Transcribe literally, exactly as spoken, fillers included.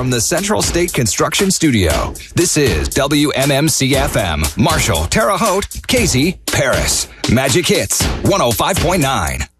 from the Central State Construction Studio. This is W M M C F M. Marshall, Terre Haute, Casey, Paris. Magic Hits, one oh five point nine.